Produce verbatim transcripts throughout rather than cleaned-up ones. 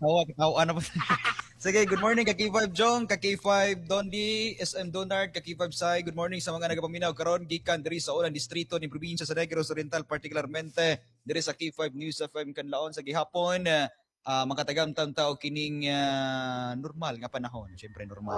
Tawa, tawa na po. Sige, good morning ka K five Jong, ka K five Dondi, S M Donard, ka K five Sai. Good morning sa mga nagapaminaw karon gikan diri sa ulang distrito ni probinsya sa Negros Oriental, particularmente diri sa K five News F M Kanlaon sa gihapon. Uh, makatagamtam tao kining uh, normal nga panahon, syempre normal.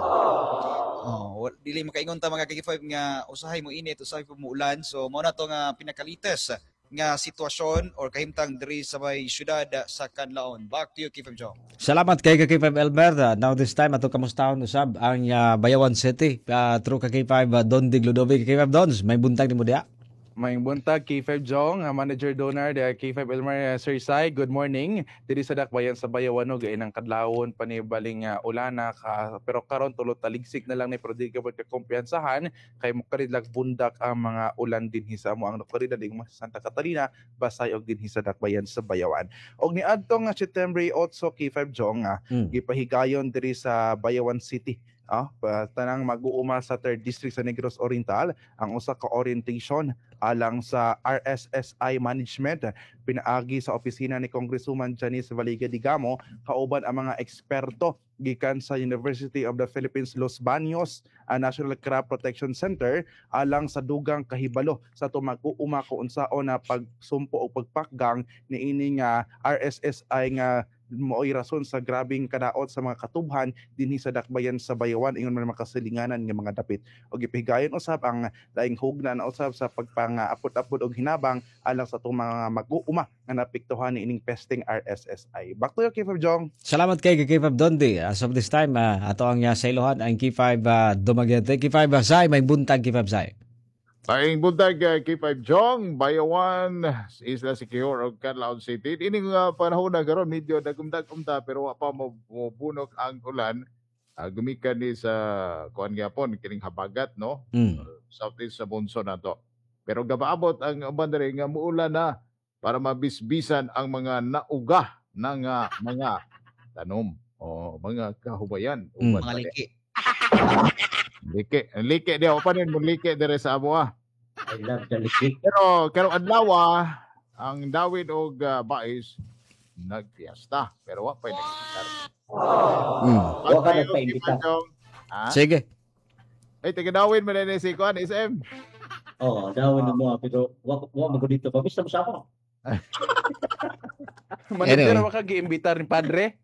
Oh, dili makaingon ta mga K five nga usahay mo init, usahay mo ulan. So mao na to nga pinakalites nga sitwasyon or kahimtang diri sa may syudad sa Kanlaon. Back to you, K five Jong. Salamat kay K five Elmer. Now this time ato kamustahon usab ang uh, Bayawan City. Uh, through ka K five uh, Don Dig Ludovic. K five Dons, may buntag ni mo diha. May buntag K five Jong, uh, Manager Donor, uh, K five Elmer, uh, Sir Sai, good morning. Diri sa dakbayan sa Bayawan gay nang kadlawon panibaling uh, ulana ka, pero karon tulot taligsik na lang ni pero di ka ka kumpiyansahan kay mokaridlag bundak ang mga ulan dinhi sa amo ang lokalidad ding Santa Catalina, Basay og dinhi sa dakbayan sa Bayawan. Og niadtong uh, September eight K five Jong, uh, hmm. gipahigayon diri sa Bayawan City. Ah, tanang mag-uuma sa third District sa Negros Oriental ang usa ka orientation alang sa R S S I Management pinaagi sa opisina ni Congresswoman Janice Valiga Digamo kauban ang mga eksperto gikan sa University of the Philippines Los Baños a National Crop Protection Center alang sa dugang kahibalo sa tumag-uuma kung unsaon na pagsumpo o pagpakgang niini nga R S S I nga mo'y rason sa grabing kadaot sa mga katubhan dinhi sa dakbayan sa Bayawan ingon man makasilinganan nga mga dapit og ipihigayon usab ang laing hugna na usab sa pagpang-apod-apod og hinabang alang sa itong mga mag-uuma nga napiktuhan ni ining pesting R S S I. Back to you, K five Jong. Salamat kay K five Dondi. As of this time, uh, ato ang uh, sailohan ang K five uh, Dumaguete. K five uh, Sai, may buntag K five Sai. Paing buntag uh, K five Jong, Bayawan, Isla Siquijor ug Canlaon City. Ining uh, panahon na karon medyo dagum-dagum ta pero wa pa mo bunok ang ulan. Uh, gumikan ni sa kuan gyapon kining habagat no. Mm. Uh, southeast sa monsoon nato. Pero gabaabot ang uban diri nga muulan na para mabisbisan ang mga nauga ng uh, mga tanom o mga kahubayan. Mm. Mga liki. Liki. Liki di ako pa rin mo liki dire sa amo ah. I love the liki. Pero karong adlaw ang Dawid og uh, Bais nagpiesta pero wa pa nagpiesta. Mm. Wa ka nagpaimbita. Sige. Ay taga Dawid man ni si Kuan S M. Oh, Dawid mo pero wa wa mo dito pa basta mo sa ako. Manager anyway. Wa ka giimbitar ni padre.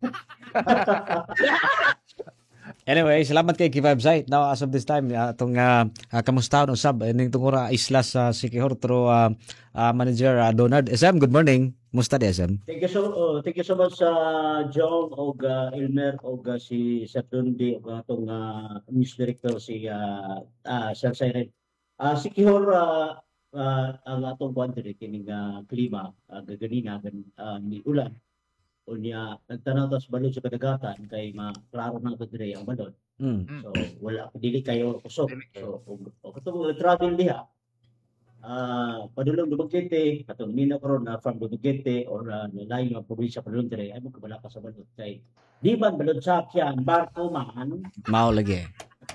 Anyway, salamat kay K five Sai. Now, as of this time, itong uh, uh, kamustahon usab ining tungura isla sa Siquijor through uh, uh, Manager uh, Donald. S M, good morning. Musta di S M? Thank you so uh, thank you so much sa uh, Jong og uh, Elmer og uh, si Satundi og atong uh, news director si uh, uh, Sir Siren. Uh, Siquijor uh, uh, ang atong kuan diri kining uh, klima uh, gaganina uh, ni ulan. Unya nagtanaw tas balod sa kadagatan kay maklaro na ko dire ang balod. Mm. So wala dili kayo usok. So og katong travel diha. Ah, uh, padulong Dumaguete, katong mina karon na from Dumaguete or uh, lain nga probinsya padulong dire ay mo kabala ka sa balod kay di man balod sa kyan barko man. Mao lagi.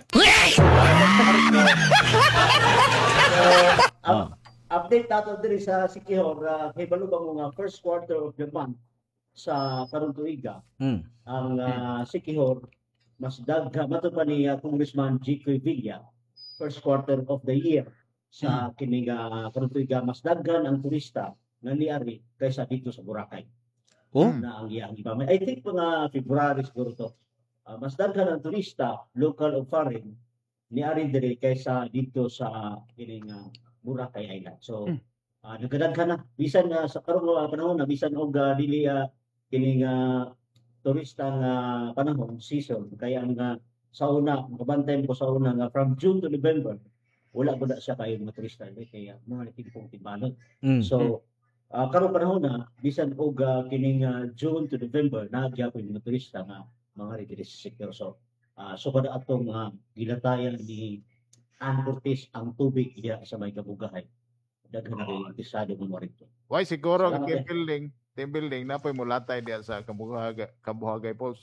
uh, update nato dire sa Siquijor uh, kay balod ang mga first quarter of the month sa karong tuiga mm. ang uh, Siquijor mas dagha matud pa ni uh, Congressman G. Villa first quarter of the year sa mm. kining uh, karong tuiga mas daghan ang turista nga niari kaysa dito sa Boracay. Oh? Na ang iyang ibang I think mga February siguro to. Uh, mas daghan ang turista local o foreign niari dire kaysa dito sa kining uh, Boracay Island. So mm. uh, nagdaghan na bisan uh, sa karong uh, panahon na bisan og uh, dili uh, kining uh, turista nga uh, panahon season kaya ang uh, sa una mabantay ko sa una nga from June to November wala gud siya kayo mga turista kaya mga tipong timbalot. Mm-hmm. So uh, karong panahon na bisan og uh, kining uh, June to November na gyapon mga turista nga mga diri sa Siquijor. So uh, so kada atong uh, gilatayan ni Ann Cortez ang tubig diya sa may kabugahay. Daghan na rin pisado mo rito. Why siguro ang building team building na po'y mulatay diya sa Kabuhagay, Kabuhagay Post.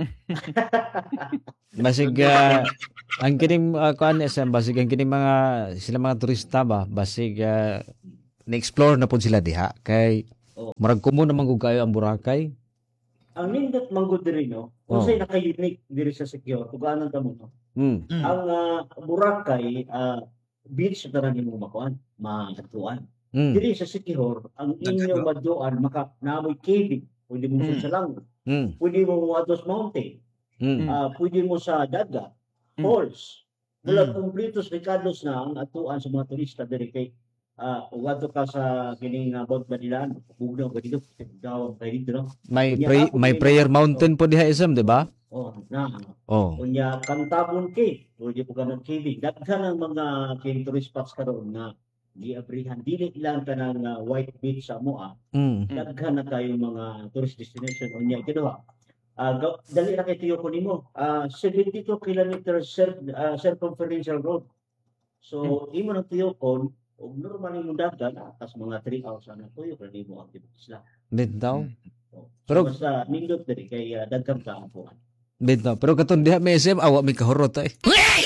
Basig uh, ang kining uh, kuan S M basig ang kining mga sila mga turista ba basig uh, na-explore na pud sila diha kay oh. Murag kumo naman gud kayo ang Boracay. ang nindot manggod diri no, Oh. unsay naka-unique diri sa Siquijor, kung anong tamo no. Mm. Mm. Ang ah, Boracay, ah, beach na rin mo makuan, maatuan. Mm. Diri sa Siquijor, ang inyong maduan, maka, naamoy caving, pwede mo Mm. sa lango, Hmm. pwede mo mo atos mountain, Mm. ah, pwede mo sa dagat, Mm. falls. Mula Mm. kumplitos Ricardos na ang atuan sa mga turista diri kay ah uh, ka sa kining uh, Mount Badilan, bugnaw ba dito, daw kay dito no. May Kunya pray- ako, may kunya prayer ako. mountain po diha isam, di ba? Oh, na. Oh. Kunya Cantabon Cave, pwede po ka mag-caving. Daghan ang mga king tourist spots karon na di abrihan dili lang kanang uh, White Beach sa Moa. Mm. Daghan na kayo mga tourist destination unya ikaduha. Ah, uh, dali ra kay tiyo ko nimo. Ah, seventy-two kilometers cir- uh, circumferential road. So, imo nang tiyo kon og normal imong dagat atas mga three hours na tuyo ra nimo activities lang. Bitaw. So, Pero- basta nindot diri kay uh, daghan ka ang puan. Bitaw. Pero katon diha may isam awa mi kahurot ay.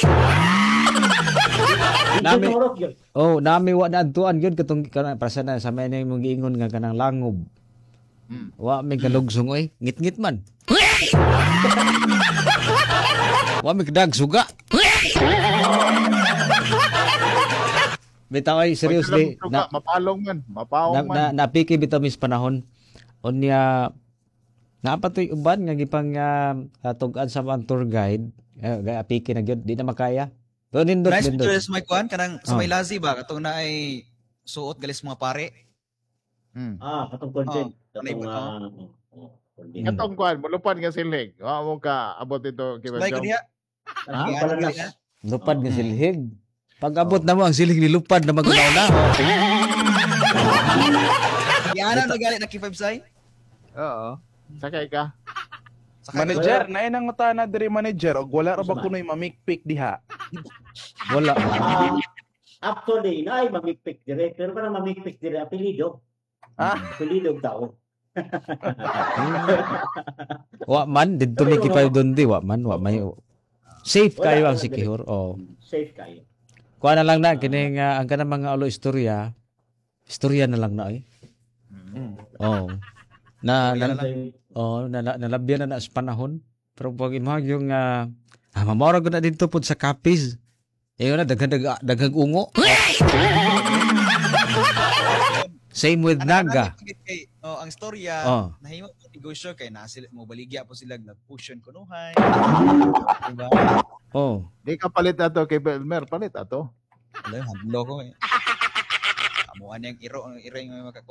Nami- Nami yun. Oh, nami wa na adtuan gyud katong kana para sa na sa may mong giingon nga kanang langob. Mm. Wa mi kalugsong oy, ngit-ngit man. Wa mi kadag suga. Bitaw ay seriously Pag sila na, magsuka, mapalong man, mapawong na, man. na napiki bitaw mis panahon unya napatoy uban nga gipang uh, tugan sa mga tour guide uh, apiki na gyud di na makaya. Pero nindot Nice nindot. pictures may kuan kanang sa Oh. may lazi ba katong na ay suot galis mga pare. Mm. Ah, katong content. Oh, Katong ano ah, oh, content. Mm. Katong kuan, mulupad nga silig. Wa mo ka abot ito kay Like Jong. diha. Ah, Kaya palagas. ano Lupad nga Oh. silhig. Pag abot na mo ang silhig ni lupad na magunaw na. Yan ang nagalit na K five Sai. Oo. Sakay ka. Sa Manager, na inang utana diri manager og wala ra ba kunoy mamikpik diha. Wala. Ah, actually, naay mamikpik dire, pero para mamikpik dire apelyido. Ah. Apelyido og tao. Wa man didto mi kipay doon di wa man wa may safe kayo ang Siquijor. Oh. Safe kayo. Kuha na lang na kining uh, ang kanang mga ulo istorya. Istorya na lang na eh. Mm. Oh. Na, Istorya na, na lang. oh, na, na nalabyan na na sa panahon. Pero pag imahag yung uh, ah, mamora ko na dito po sa Capiz. Eh na daghang dag- daghang ungo. Same with Ano, Naga. ano, kay, oh, ang storya, Oh. nahimo ko negosyo kay na sila mo baligya po sila nag-pushon kunuhay. Diba? Oh. Di ka palit ato kay Belmer, palit ato. Alam, handlo ko eh. Amuan yung iro, ang iro yung makakuha.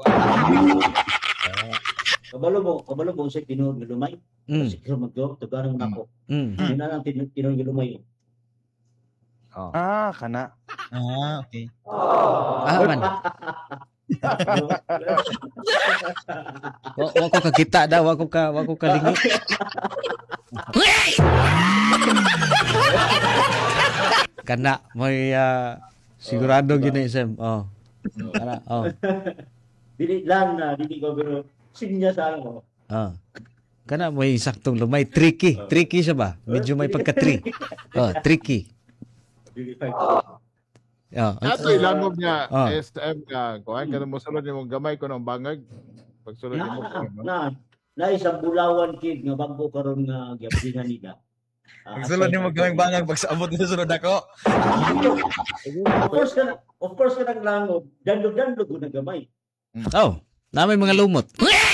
Kabalo mo, kabalo mo sa tinuod nga lumay. Mm. Kasi kung mag-job, tugaran mo na ako. Mm. Yun na lang tin- tinuod nga lumay. Oh. Ah, kana. Ah, okay. Ah, man. Wa, wa ko kakita daw, wa ko ka, wa ko kalingi. Kana may ah, sigurado gini Sam. Oh. Kana, oh. Dili lang na, dili ko pero sinya sa ako. Oh. Kana may saktong lumay, tricky. Tricky siya ba? Medyo may pagka-tri. Oh, tricky. Dili pa. Oh. Ato ilangob niya Ah. S M ka. Kuan ka mo sulod nimong gamay ko ng bangag. Pag sulod Na, nimo ko. na, na isang bulawan kid nga bago karon nga gyapingan nila. Ah, Pagsulod ni mo aside- gawing bangag, pag sa abot na sunod ako. Of course ka na, of course ka nang langob, dandog-dandog ko na gamay. Oh, na may mga lumot.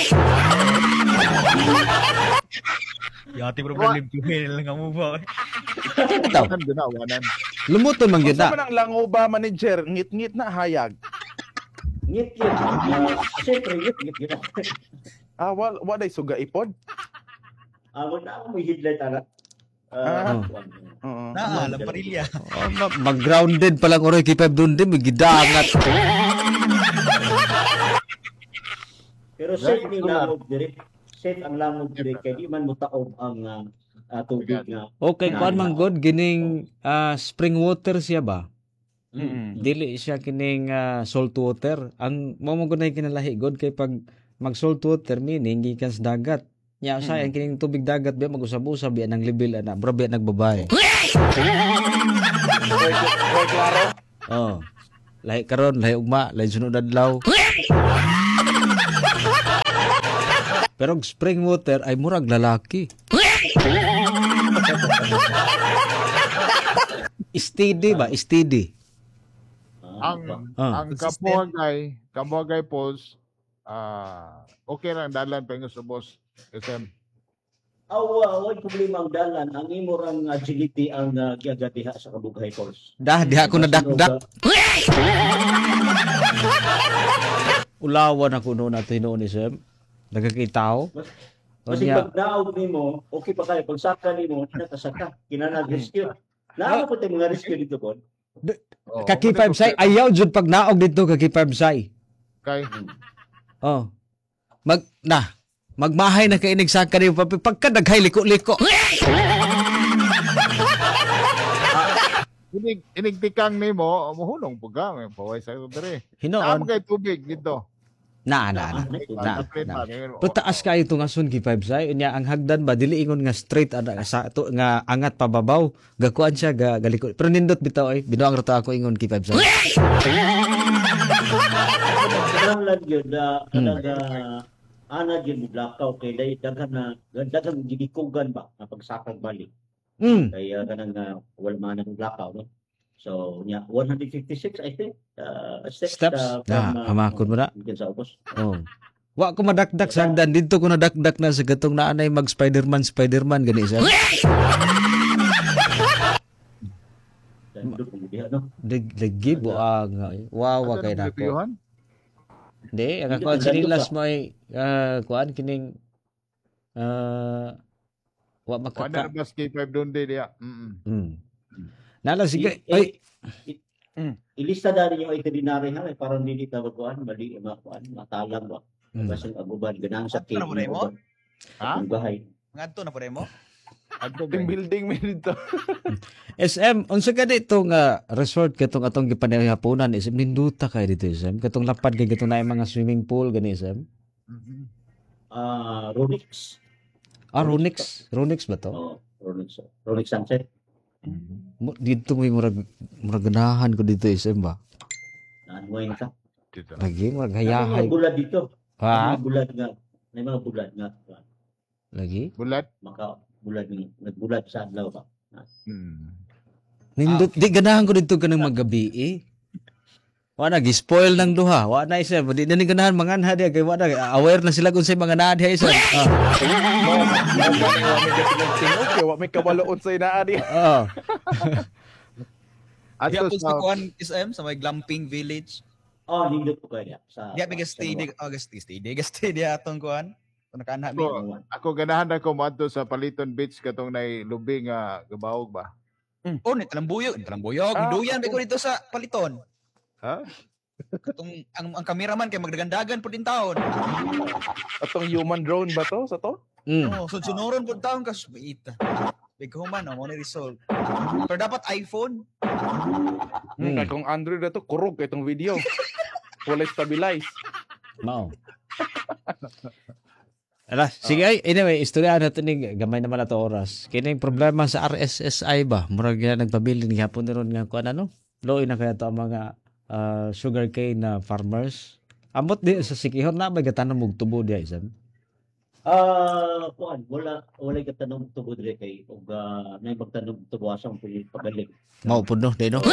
Yati problem tuhin lang mo ba? Daw. Wanan ginawanan. Lumuton man gyud Sa na. man ang langoba manager, ngit-ngit na hayag. Ngit yun. Uh, Siyempre, ngit, ngit yun. Ah, wal wa day suga ipod. Ah, wala ako may headlight anak. Ah. Ah, Oo. Na, lamparilya. Oh, ma- mag-grounded pa lang oroy kay Pep doon din, may gidangat. Pero safe ni langob dire. Safe ang langob dire kay di man mutaob ang ah, ah, tubig nga. Okay, kuan man god gining ah, spring water siya ba? Mm. Dili siya kining ah, salt water. Ang mo mo gunay kinalahi god kay pag mag salt water meaning gikan sa dagat. Nya sa ang kining tubig dagat biya mag-usab-usab biya nang level ana, bro biya nagbabay. Way klaro. Oh. Lahi karon, lahi ugma, lahi sunod adlaw. Pero ang spring water ay murag lalaki. Steady ba? Steady. Ah, Ang Ah. ang Consistent. Kabuagay, Kabuagay Falls, ah okay lang dalan pa sa boss. S M. awa, wala problema ang dalan. Ang imo rang agility ang uh, giagadiha sa Kabughay Falls. Dah, di ako nadakdak. Ulawan ako noon natin noon ni Sam. Nagkakitao. Kasi Kanya, pag naog nimo, okay pa kayo. Pag saka nimo, natasaka. Kinanag-rescue. Naamo po tayo mga rescue dito po. Oh, kaki ano five to, say, ayaw jud pag naog dito kaki five say. Kay Oh. Mag, na. Magmahay na kainig sa kanil. Pagkadaghay liko-liko. inig inigtikang nimo, mohulong puga may paway sa dere. Naamo Hinoon. kay tubig dito. Na, na, na. Na, na. Pataas kayo itong asun ki five say. Nya ang hagdan ba dili ingon nga straight ana sa to nga angat pababaw. Gakuan siya ga galiko. Pero nindot bitaw ay binuang ra ta ako ingon ki five say. Kadang lang yun, na Hmm. kadang uh, ana yun, lakaw kay dahil daghan na, daghan gidikugan ba, na pagsakag balik. Mm. Kaya kanang uh, wala man ang lakaw, no? So, nya one fifty-six, I think, uh, steps. Steps? uh, Ah, from, uh, hamakon mo na. dyan sa upos. Oh. Wa ko madakdak sa hagdan dito ko nadakdak na sa gatong naanay mag Spider-Man Spider-Man gani sa. Dahil doon kung diha, no? Lag lagi buang. Wow, wa kay nako. Di, ang ako sinilas mo ay ah, kuan kining ah wa Wala makaka. na ba K five doon dia? Mm. Hmm. Nala sige. I- Ay, i- Mm. Ilista dali yung itinerary ha, eh, parang hindi ka magkuhan, mali, makuhan, matalang ba? Hmm. Kasi ang aguban, ganang sa Ano mo na mo? Ha? Ang bahay. Ngadto na po mo. Adto Building building mi dito. S M, unsa ka dito nga resort katong atong gipanahaponan is ninduta kay dito S M. Katong lapad kay katong naay mga swimming pool gani S M. Ah, Ronix. Ah, Ronix. Ronix ba to? Oh, Ronix. Ronix Sunset. Mo- Dito may murag murag ganahan ko dito S M ba. Naanway na ka. Dito. Lagi murag May hayahay. mga bulad dito. May Ha? mga bulad nga. May mga bulad nga. Lagi. Bulat. Maka bulad nga. Nagbulad sa adlaw ba? Hmm. Nindot di ganahan ko dito kanang magabi eh. Wa na gi-spoil ng duha. Wa na isa, di na ni ganahan manganha diha kay wa na aware na sila kung say mga naa diha isa. Ah. Wa may kabaloon sa inaani. Oo. Ato Diya po sa sa kuan S M sa may glamping village. Oh, nindot ko kaya. Sa, Diya bigas stay di August stay di stay diya atong kuan. Kuno kanha mi. Ako, ako ganahan ako moadto sa Paliton Beach katong nay lubing nga gabawog ba. Oh, ni talambuyog, ni talambuyog. Ah, Duyan ba ko dito sa Paliton. Ha? Katong ang, ang kameraman kay magdagandagan po din taon. Atong human drone ba to sa to? Mm. Oh, so sunuron po taon kas maita. Big human oh, mo ni result. Pero dapat iPhone. Hmm. Mm. Kung Android na to, kurog itong video. Wala stabilize. Mao. Ala, sige ay anyway, istorya nato ni gamay naman ato oras. Kining problema sa R S S I ba? Murag nga nagpabilin gihapon ron nga kuan ano? Loy na kaya to ang mga uh, sugarcane na farmers. Amot di sa Sikihor na ba gatanom og tubo diha isam? Ah, kuan, wala wala ka tanong tubo dire kay ug uh, nay magtanong tubo asang pili pagaling. Mao pud no, di no.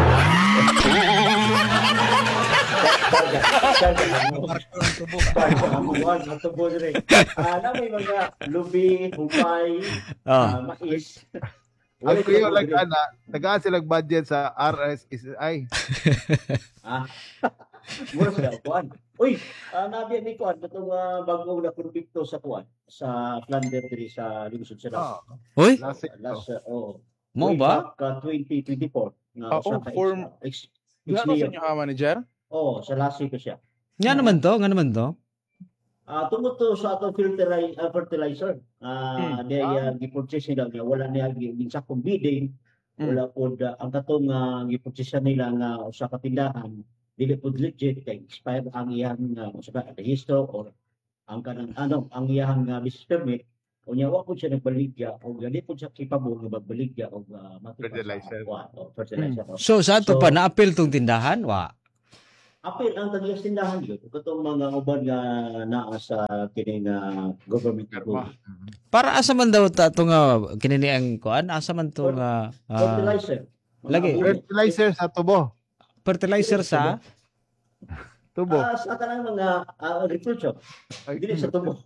Marko ang tubo. Kuan, tubo dire. Ah, na may mga lubi, humay, Ah, ah, mais. Ang ka kuya tubo like dire. ana, tagaan sila budget sa R S S I. Ah. Mura sila kuan. Uy, uh, nabi ni kuan katong uh, bago na kurbikto sa kuan sa Flander diri sa lungsod sa Las. Ah, Oy, last Las uh, oh. mo Way ba? back, uh, twenty twenty-four na Ah, usa oh, ka form- ex, ex, Nga sa inyo ha, manager? Oh, sa Lasi ko siya. Nga naman to, nga naman to. Ah, tungod to sa atong fertilizer, uh, fertilizer. Ah, Hmm. niya uh, gi-purchase nila niya wala niya ginsakong bidding. Hmm. Wala pod uh, ang katong uh, gi-purchase nila nga usa ka tindahan dili pod legit kay expired ang iyang uh, usa ka rehistro or ang kanang ano ang iyang uh, business permit unya wa pod siya nagbaligya o gali pod siya capable nga magbaligya o uh, Fertilizer. o fertilizer. So sa ato So- pa naapil tong tindahan wa. apil ang tagiyas tindahan yun. Katong mga uban nga naa sa kining uh, government Karma. approved. Para asa man daw ta to nga kinini ang kuan, asa man to nga ah, Fertilizer. Mga lagi. abono. Fertilizer sa tubo. fertilizer sa Tubo. Ah, sa kanang mga uh, agriculture. Ay, Dili sa tubo.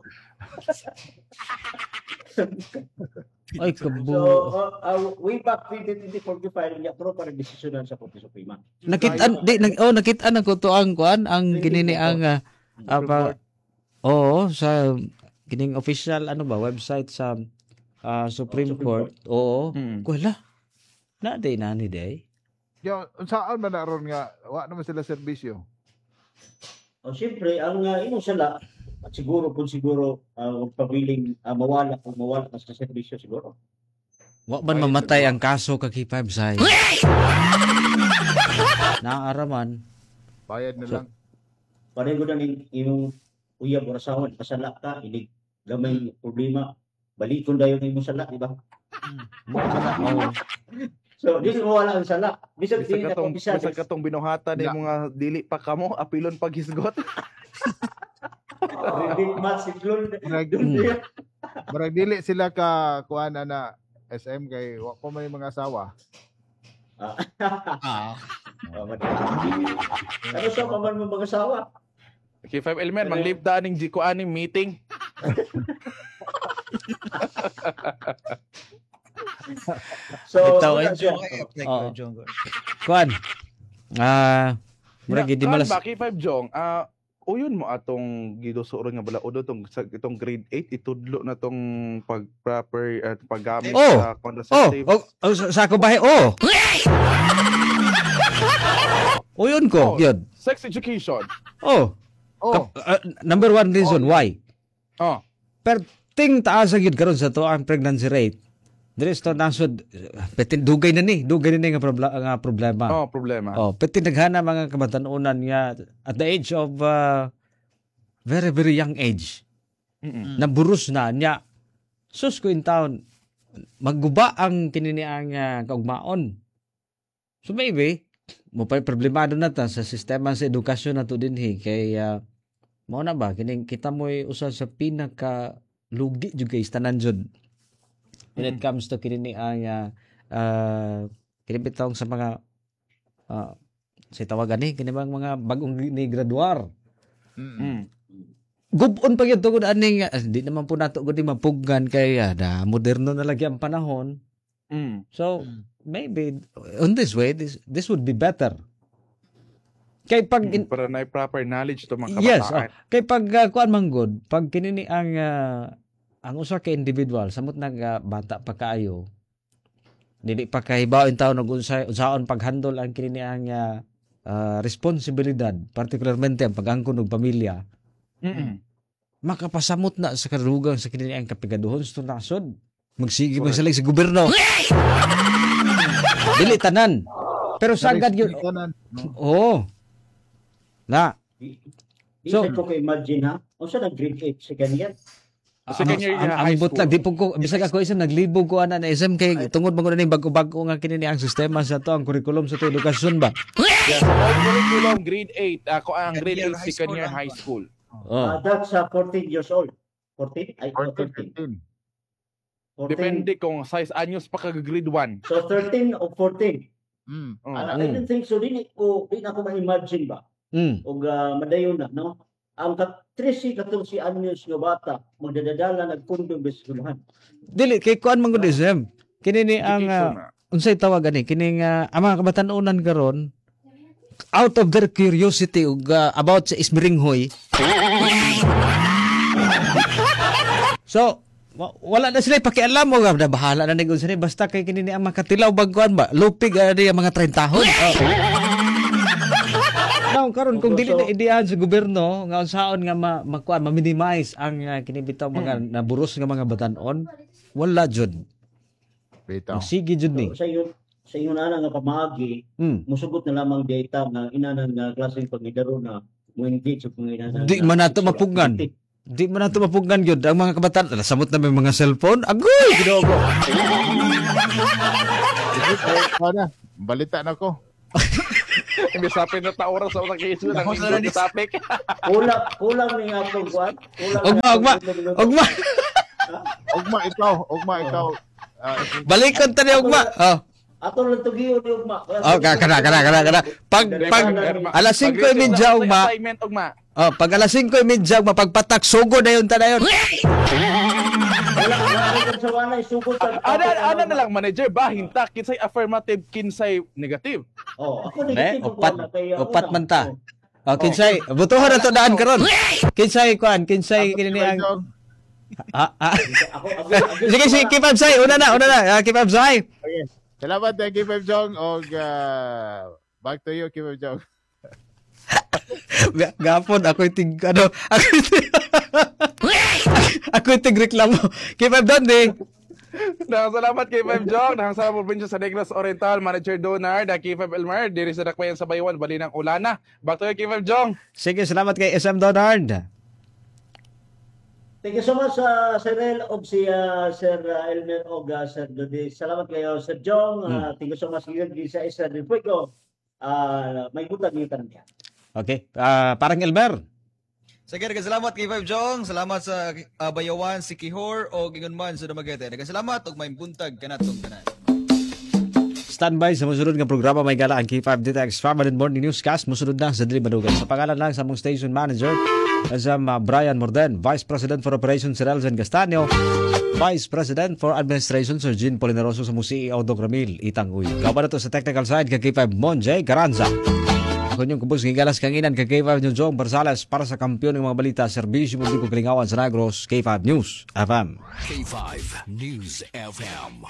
ay So, kabo. uh, uh, way back twenty twenty-four five niya pro para desisyonan sa Korte Suprema. Nakita di nag, oh nakita na ko to ang kuan ang kinini ang ah, apa oo sa kining official ano ba website sa ah, Supreme Supreme Court. Oo. Mm. Wala. Na day na ni day. Yo, saan ba naroon nga wa naman sila serbisyo? O siyempre, ang uh, imong sala, at siguro kung siguro uh, pabiling uh, mawala kung mawala ka sa servisyo siguro. Wa man mamatay ang kaso ka K five say. Naaraman. Bayad na So- lang. Pareho na ning imong uyab o asawan, kasala ka, inig gamay problema, balikon dayon imong sala, di ba? Oo. So, di mo wala ang sala. Bisag Bisag dili na katong kompisa. bisag katong binuhatan ni Ya. mga dili pa kamo apilon paghisgot. Hindi match siklon. Murag, murag dili sila ka kuan na S M kay wa pa may mga asawa. Ah. Ano sa paman mo mag-asawa? K five Elmer manglibda ning G ko aning meeting. So, Itaw, wala eh, siya. Okay, okay, Oo. Jong. Kuan. Ah, murag di Kuan malas ba K five Jong? Ah, uyon mo atong gidusuron nga bala udo tong sa itong grade eight itudlo na tong pag proper at paggamit Oh! sa Oh, contraceptives. oh, oh sa, sa ako bahay. Oh. O yun ko, Oh. yun. Sex education. Oh, Oh, kap- uh, number one reason why. Oh. Perting taas ang yun karon sa to ang pregnancy rate. Diri to nasod petin dugay na ni, dugay na ni nga, probla- nga problema. Oh, problema. Oh, petin naghana mga kabatanunan nga at the age of uh, very very young age. Mm-mm. Naburus na niya. Sus ko in town magguba ang kinini ang uh, kaugmaon. So maybe mo pa problemado na ta sa sistema sa edukasyon nato dinhi kay uh, mao na ba kining kita mo'y usa sa pinaka lugi jud kay tanan jud when it Mm. comes to kinini ang uh, uh, kini bitawng sa mga uh, sa tawagan ni kini bang mga bagong ni graduar. mm. Mm. Gubon pa gyud tungod aning ah, di naman po nato gud mapuggan kay ah, na moderno na lagi ang panahon. Mm. So maybe on this way this this would be better. Kay pag in, Para na proper knowledge to mga yes, kabataan. oh, kay pag uh, kuan man gud, pag kinini ang ah, ang usa ka individual samot nag ah, bata pa kaayo. Dili pa kahibaw in taon nag-unsay unsaon paghandle ang kinini ang ah, ah, responsibilidad, particularmente ang pag-angkon og pamilya. Mm-mm. Makapasamot na sa karugang sa kinini ang kapigaduhon sa nasod. Magsige man Correct. sila sa gobyerno. Dili tanan. Pero sagad yun. Kanan, no? Oo. Na. Di So- so, ko imagine ha. O sa nag-grade eight second year. Sa kanya ang, ang, high ang butlag, school. di po ko, bisag ako isang naglibog ko ana na isang kay tungod mo na bago-bago nga kinini ang sistema sa to, ang curriculum sa to edukasyon ba? Yeah, sa all curriculum grade eight, ako ang Second grade year eight high second school year lang high ba? school. Oh. Ah, that's uh, fourteen years old. fourteen? Ay, oh, fourteen, thirteen. fifteen. fourteen. Depende kung size anyos pa ka grade one. So, thirteen o fourteen. Mm. Oh. Ano, Mm. I don't think so. Dili ko, di na ako ma-imagine ba? Mm. O uh, madayon na, no? Ang kat trisi katorsi anyos nga bata, magdadadala nagkundong besuluhan. Dili kay kuan man gud isem. Kinini ang Education ah, na. unsay tawag ani kining uh, ang mga kabatanunan karon out of their curiosity ug ah, about sa ismiringhoy. So wa- wala na sila pakialam mo nga bahala na ning unsa ni basta kay kinini ang makatilaw bagkuan ba lupig ani ang mga trentahon. Oh. Now karon kung dili na ideahan sa gobyerno nga unsaon nga ma, makuan ma-minimize ang uh, kinibitaw mga naburos nga mga batanon wala jud. Bitaw. Sige jud ni. So, sa iyo, sa iyo na nga pamagi, Mm. musugot na lamang data nga inanan nga klaseng pagidaro na mo engage sa panginanan. Di man nato mapugnan. Di man nato mapugnan gyud ang mga kabataan. Ala, samot na may mga cellphone. Agoy, Ginoo ko. Ano, balita na ko. Imbis sa pinataoran sa utang isyu ng Ako sa linggo lanis. sa topic. Kulang, kulang ni nga itong kwan. Kulang Ugma, nga ugma. itong minuto. Ugma, Ugma ikaw, ugma ikaw. Ah, balikon ta ni ugma. Oh. Ato lang tugiyo ni ugma. Oh, ka- kana kana kana kana. Pag pag alas singko y media ugma. Assignment ugma. Oh, pag alas singko y media ugma pagpatak sugo na yun ta na yun. Wala, wala sa wala, isugod sa... Ana ana na lang manager ba hinta kinsay affirmative kinsay negative. Oh, ako Eh, negative ang upat kuwan, kaya upat una. man ta. Oh, kinsay, butuhan na to daan karon. Kinsay kuan, kinsay kini ni ang ah, ah. Ako, ako, ako, Sige, sige, keep up say. Una na, una na. Ah, keep up say. Okay. Salamat uh, K five Jong og uh, back to you K five Jong. Ga- Gapon ako ting ano, ako ting ako ting reklamo. Keep up doon eh. Dahang salamat kay Five Jong, dahang sa probinsya sa Negros Oriental, Manager Donar, da kay Five Elmar, diri sa Dakbayan sa Bayawan, bali ng Ulana. Back to you kay Five Jong. Sige, salamat kay S M Donard. Thank you so much, uh, Sir El, og si uh, Sir uh, Elmer, og uh, Sir Dodi. Salamat kayo, Sir Jong. Uh, Thank you so much, Sir Gisa, Sir Rifuego. Uh, may buta dito niya. Okay, ah, parang Elmer. Sige, nagkasalamat kay Five Jong. Salamat sa uh, Bayawan, si Kihor, o Gingon Man sa Dumaguete. Nagkasalamat og may buntag kanatong tanan. Standby sa musunod nga programa may gala ang K five D T X Family Morning Newscast. Musunod na sa Dili Madugan. Sa pangalan lang sa mong station manager, sa uh, Brian Morden, Vice President for Operations Sir Elzen Castaño, Vice President for Administration Sir Jean Polineroso sa mong C E O Doc Ramil Itanguy. Kapan na to sa technical side kay K five Monjay Caranza. Ako yung kubos ng galas kanginan kay K five Jong Barsales para sa kampiyon ng mga balita, serbisyo publiko kalingawan sa Negros, K five News F M. K five News F M.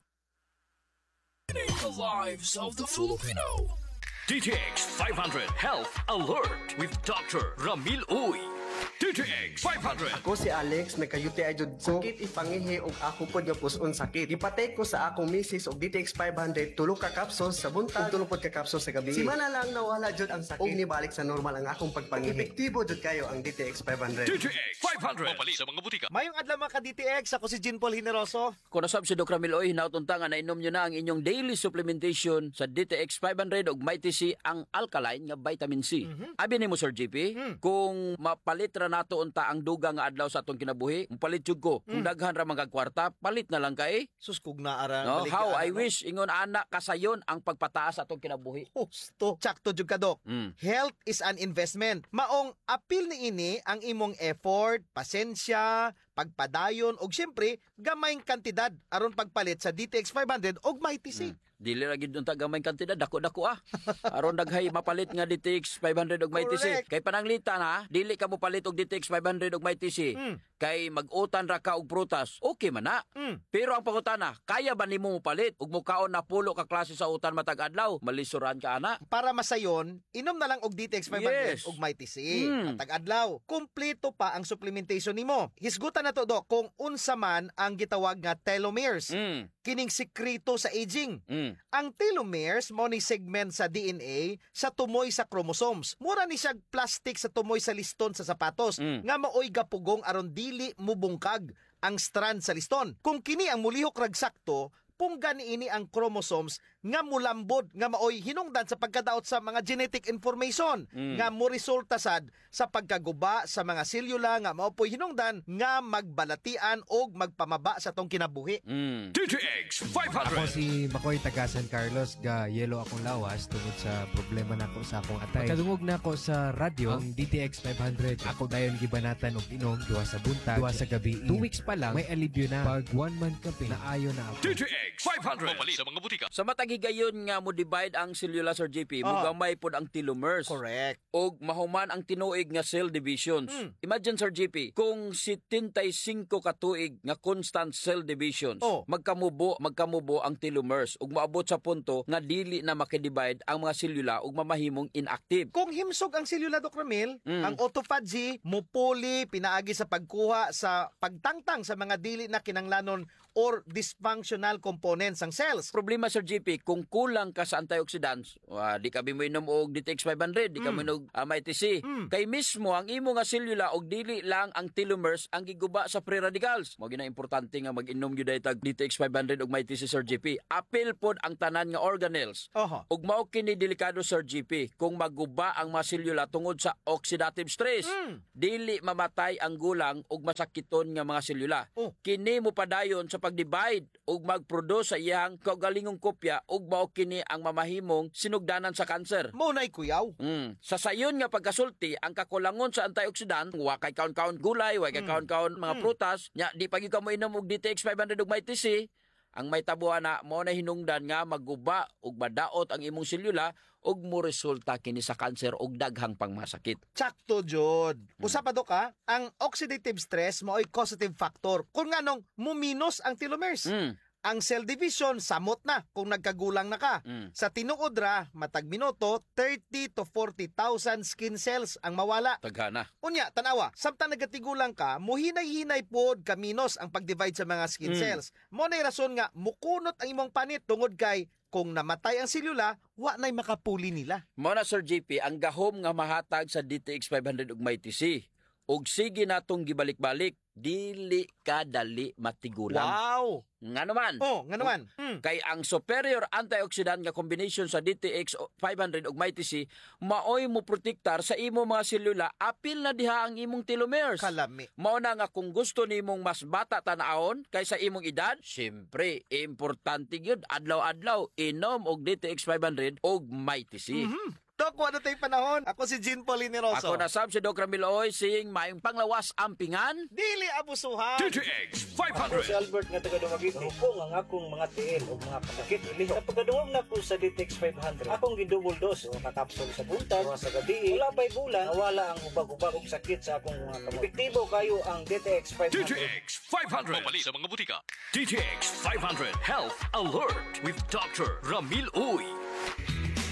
The lives of the Filipino. D T X five hundred Health Alert with Doctor Ramil Uy. D T X five hundred. Ako si Alex, may kayuti ay jud ko. Sakit ipangihi og ako pod nga puson sakit. Ipatay ko sa akong misis og D T X five hundred tulo ka capsules sa buntag ug tulo pod ka capsules sa gabi. Si mana lang nawala jud ang sakit og nibalik sa normal ang akong pagpangihi. Epektibo jud kayo ang D T X five hundred. D T X five hundred. Mapali sa mga butika. Mayong adlaw mga ka-D T X, ako si Jean Paul Hineroso. Kung nasab si Doc Ramil Oy, nautunta nga nainom nyo na ang inyong daily supplementation sa D T X five hundred ug Mighty C ang alkaline nga vitamin C. Mhm. Abi nimo Sir G P, Mm. kung mapalit ra nato unta ang duga nga adlaw sa atong kinabuhi, mapalit jud ko. Kung Mm. daghan ra mga kwarta, palit na lang kay. Suskog na ara. No, balik how ka, I ano? wish ingon ana kasayon ang pagpataas sa atong kinabuhi. Husto. Tsakto jud ka, Dok. Mm. Health is an investment. Maong apil ni ini ang imong effort, pasensya, pagpadayon og syempre gamayng kantidad aron pagpalit sa D T X five hundred og Mighty C. Mm. Dili ra gid unta gamay kantidad, dako-dako ah. Aron daghay mapalit nga D T X five hundred og Mighty C. Correct. Kay pananglita na, dili ka mo palit og D T X five hundred og Mighty C. Mm. Kay mag-utan ra ka og prutas, okay man na. Mm. Pero ang pangutana, kaya ba nimo mopalit ug mukaon na pulo ka klase sa utan matag adlaw? Malisuran ka ana. Para masayon, inom na lang og D T X five hundred Yes. og Mighty C. Mm. Atag adlaw. Kumpleto pa ang supplementation nimo. Hisgutan na to, Dok, kung unsa man ang gitawag nga telomeres. Mm. Kining sikreto sa aging. Mm. Ang telomeres mao ni segment sa D N A sa tumoy sa chromosomes. Mura ni siya plastic sa tumoy sa liston sa sapatos Mm. nga maoy gapugong aron dili mubungkag ang strand sa liston. Kung kini ang mulihok rag sakto, punggan ini ang chromosomes nga mulambod nga maoy hinungdan sa pagkadaot sa mga genetic information Mm. nga mo resulta sad sa pagkaguba sa mga selula nga maopoy hinungdan nga magbalatian og magpamaba sa tong kinabuhi. Mm. D T X five Ako hundred. si Makoy taga San Carlos, ga yelo akong lawas tungod sa problema nako sa akong atay. Pagkadungog nako sa radyo ang D T X five hundred, ako dayon gibanatan og inom duha sa buntag, duha sa gabi. Two weeks pa lang may alibyo na. Pag one month kape na ayo na ako. D T X five hundred. Mapali sa mga butika. Sa matagigayon nga mo divide ang selula Sir J P, Ah. mugamay pod ang telomeres. Correct. Og mahuman ang tinuig nga cell divisions. Mm. Imagine Sir J P, kung seventy-five ka tuig nga constant cell divisions, Oh. magkamubo, magkamubo ang telomeres ug maabot sa punto nga dili na makidivide ang mga selula ug mamahimong inactive. Kung himsog ang selula, Doc Ramil, Mm. ang autophagy mupuli pinaagi sa pagkuha sa pagtangtang sa mga dili na kinanglanon or dysfunctional components components ang cells. Problema Sir G P, kung kulang ka sa antioxidants, uh, di ka mo inom og D T X five hundred, di ka mo inom uh, M I T C. Mm. Kay mismo ang imo nga selula og dili lang ang telomeres ang giguba sa free radicals. Mo gina importante nga mag-inom gyud daytag D T X five hundred og M I T C Sir G P. Apil pod ang tanan nga organelles. Oho. Ug mao kini delikado Sir G P kung maguba ang mga selula tungod sa oxidative stress. Mm. Dili mamatay ang gulang ug masakiton nga mga selula. Oh. Kini mo padayon sa pag-divide ug mag-produce sa iyang kaugalingong kopya ug mao kini ang mamahimong sinugdanan sa kanser. Mo nay kuyaw. Mm. Sa sayon nga pagkasulti, ang kakulangon sa antioxidant, wa kay kaon-kaon gulay, wa kay Mm. kaon-kaon mga Mm. prutas, nya di pagi ka mo inom og D T X five hundred ug M I T C, ang may tabuan na mo na hinungdan nga maguba ug madaot ang imong selula ug mo resulta kini sa kanser ug daghang pangmasakit. Sakto jud. Usa pa do ka, ang oxidative stress mao'y causative factor. Kung nganong muminos ang telomeres. Mm. Ang cell division samot na kung nagkagulang na ka. Mm. Sa tinuod ra, matag minuto, thirty to forty thousand skin cells ang mawala. Taghana. Unya, tanawa, samtang nagatigulang ka, muhinay-hinay pod kaminos ang pag-divide sa mga skin Mm. cells. Mo nay rason nga mukunot ang imong panit tungod kay kung namatay ang selula, wa nay makapuli nila. Mo na Sir G P, ang gahom nga mahatag sa D T X five hundred ug M I T C. Ug sige natong gibalik-balik, dili ka dali matigulang. Wow! Nga naman. Oh, nga naman. Mm. Kay ang superior antioxidant nga combination sa D T X five hundred ug M I T C maoy mo protektar sa imo mga selula apil na diha ang imong telomeres. Kalami. Mao na nga kung gusto nimong mas bata tan-awon kaysa imong edad, syempre importante gyud adlaw-adlaw inom og D T X five hundred ug M I T C. Mm-hmm. Dok, wala tayong panahon. Ako si Jean Paul Ineroso. Ako na sab si Doc Ramil Oy sing maayong panglawas ampingan. Dili abusuhan. D T X five hundred. Ako si Albert nga taga Dumaguete. Hukong ang akong mga tiil o mga kasakit. Sa pagkaduwag na ko sa D T X five hundred, akong gidouble dose o nakapsol sa buntag, o sa gabi. Wala pa'y bulan, nawala ang ubag-ubag og sakit sa akong mga kamot. Epektibo kayo ang D T X five hundred. D T X five hundred. Mabali sa mga butika. D T X five hundred Health Alert with Doctor Ramil Uy.